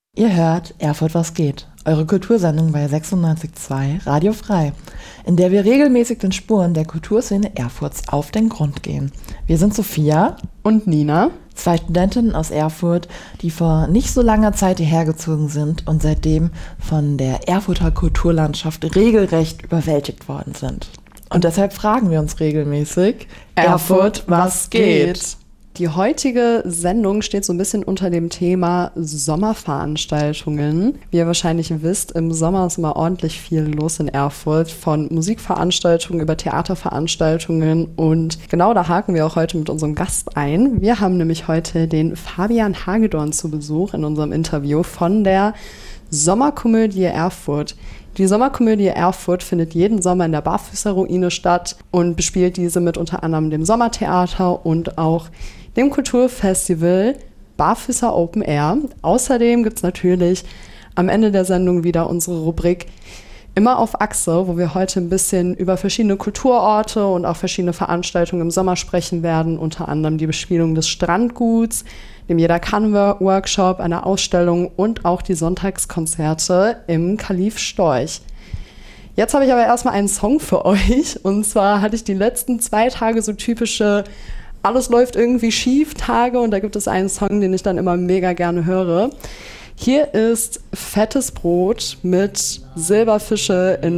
Ihr hört Erfurt was geht, eure Kultursendung bei 96.2 Radio Frei, in der wir regelmäßig den Spuren der Kulturszene Erfurts auf den Grund gehen. Wir sind Sophia und Nina, zwei Studentinnen aus Erfurt, die vor nicht so langer Zeit hierher gezogen sind und seitdem von der Erfurter Kulturlandschaft regelrecht überwältigt worden sind. Und deshalb fragen wir uns regelmäßig, Erfurt, was geht? Die heutige Sendung steht so ein bisschen unter dem Thema Sommerveranstaltungen. Wie ihr wahrscheinlich wisst, im Sommer ist immer ordentlich viel los in Erfurt, von Musikveranstaltungen über Theaterveranstaltungen. Und genau da haken wir auch heute mit unserem Gast ein. Wir haben nämlich heute den Fabian Hagedorn zu Besuch in unserem Interview von der Sommerkomödie Erfurt. Die Sommerkomödie Erfurt findet jeden Sommer in der Barfüßerruine statt und bespielt diese mit unter anderem dem Sommertheater und auch dem Kulturfestival Barfüßer Open Air. Außerdem gibt es natürlich am Ende der Sendung wieder unsere Rubrik Immer auf Achse, wo wir heute ein bisschen über verschiedene Kulturorte und auch verschiedene Veranstaltungen im Sommer sprechen werden, unter anderem die Bespielung des Strandguts, dem Jeder-kann-Workshop, einer Ausstellung und auch die Sonntagskonzerte im Kalif Storch. Jetzt habe ich aber erstmal einen Song für euch, und zwar hatte ich die letzten 2 Tage so typische alles läuft irgendwie schief Tage, und da gibt es einen Song, den ich dann immer mega gerne höre. Hier ist Fettes Brot mit Silberfische in